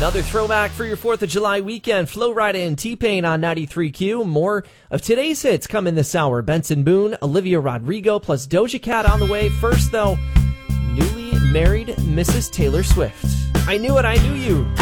Another throwback for your 4th of July weekend. Flo Rida and T-Pain on 93Q. More of today's hits coming this hour. Benson Boone, Olivia Rodrigo, plus Doja Cat on the way. First, though, newly married Mrs. Taylor Swift. I Knew It, I Knew You.